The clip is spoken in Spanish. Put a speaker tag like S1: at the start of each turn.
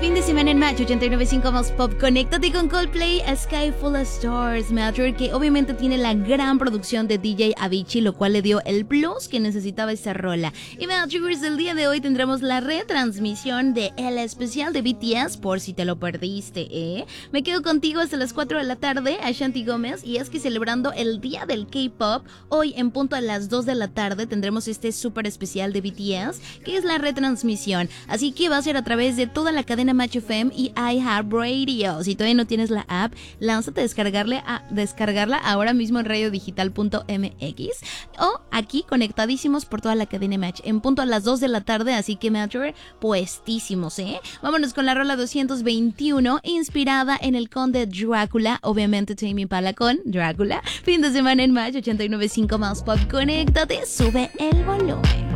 S1: Fin de semana en Match 89.5 más Pop. Conéctate con Coldplay, A Sky Full of Stars, Matter, que obviamente tiene la gran producción de DJ Avicii, lo cual le dio el plus que necesitaba esta rola. Y Matchers, el día de hoy tendremos la retransmisión de el especial de BTS, por si te lo perdiste, ¿eh? Me quedo contigo hasta las 4 de la tarde, Ashanti Gómez, y es que celebrando el día del K-Pop, hoy en punto a las 2 de la tarde tendremos este súper especial de BTS, que es la retransmisión. Así que va a ser a través de toda la cadena Match FM y iHeartRadio. Si todavía no tienes la app, lánzate a descargarla ahora mismo en radiodigital.mx o aquí conectadísimos por toda la cadena Match en punto a las 2 de la tarde, así que Matcher puestísimos, ¿eh? Vámonos con la rola 221, inspirada en el conde Drácula, obviamente Tame Impala con Drácula. Fin de semana en Match 89.5 más Pop. Conéctate, sube el volumen.